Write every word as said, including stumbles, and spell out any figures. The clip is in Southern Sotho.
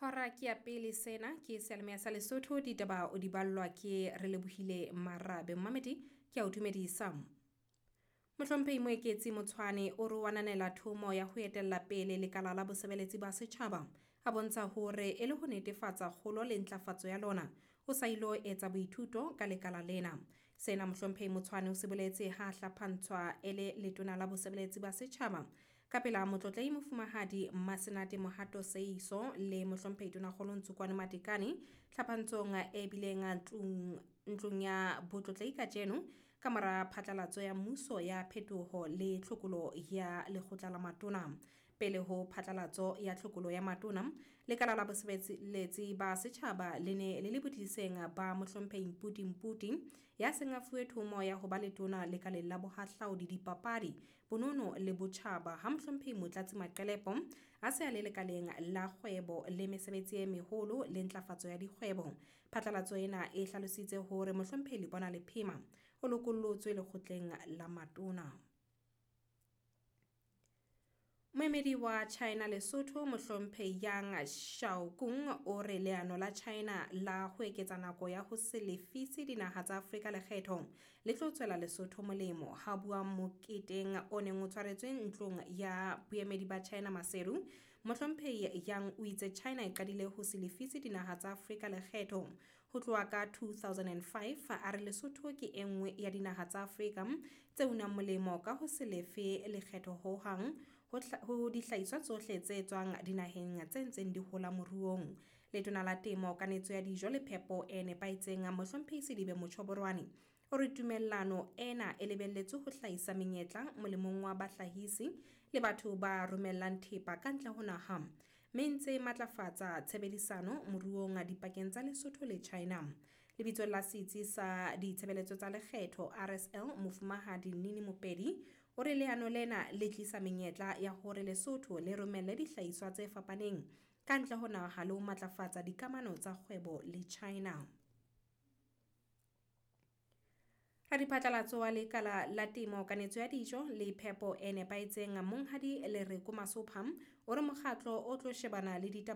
Hora ke ya pele sena ke Seyalemoya sa Lesotho ditaba o di ballwa ke Relebohile Marabe Mamedi ke a o dumedisa. Mohlomphehi Moeketsi Motshwane o re wananela thomo ya ho etella pele lekala la bosebeletsi ba setjhaba a bontsha hore e le ho netefatsa kgolo le ntlafatso ya lona o sa ilo etsa boithuto ka lekala lena. Sena Mohlomphehi Motshwane o se boletse ha hlaphantshwa e le letona la bosebeletsi ba setjhaba ka pela motlotlei mofumahadi Mmasenate Mohato Seiso le Mohlomphehi Tonakgolo Ntsukwane Matekane tlhaphantshong e bileng ntlong ntlong ya botlotlei kajeno ka mora phatlalatso ya mmuso ya phetoho le tlhokolo ya lekgotla la matona. Pele ho phatlalatso ya tlhokolo ya matona, lekala la bosebeletsi ba setjhaba le ne le le bodiseng ba Mohlomphehi Mpudi Mpudi ya seng a fuwe thomo ya ho ba letona lekaleng la bohahlaudi dipapadi bonono le botjhaba ha Mohlomphehi Motlatsi Maqelepo a se a le lekaleng la kgwebo le mesebetsi e meholo le ntlafatso ya dikgwebo. Phatlalatso ena e hlalositse hore Mohlomphehi Lebona Lephema o lokollotswe lekgotleng la matona. Moemedi wa China Lesotho Mohlomphehi Yang Xiaokun o re leano la China la ho eketsa nako ya ho se lefise dinaha tsa Afrika lekgetho le tlo tswela Lesotho molemo ha bua moketeng o neng o tshwaretswe ntlong ya boemedi ba China Maseru. Mohlomphehi Yang o itse China e qadile ho se lefise dinaha tsa Afrika lekgetho ho tloha ka two thousand five a re Lesotho ke e nngwe ya dinaha tsa Afrika tse unang molemo ka ho se lefe lekgetho ho hang ho dihlahiswa tsohle tse tswang dinaheng tse ntseng di hola moruong. Letona la temo kanetso ya dijo le phepo e nepahetseng Mohlomphehi Sidibe Motshoborwane o re tumellano ena e lebelletswe ho hlahisa menyetla molemong wa bahlahisi le batho ba romellang thepa ka ntle ho naha, mme ntse matlafatsa tshebedisano moruong dipakeng tsa Lesotho le China. Lebitso la setsi sa ditshebeletso tsa lekgetho R S L Mofumahadi Nini Mopedi o re leano lena le tlisa menyetla ya hore Lesotho le romelle dihlahiswa tse fapaneng ka ntle ho naha le ho matlafatsa dikamano tsa kgwebo le China. Radiphatlalatso wa lekala la temo kanetso ya dijo le phepo e nepahetseng Monghadi Lereko Masupham o re mokgatlo o tlo shebana le ditaba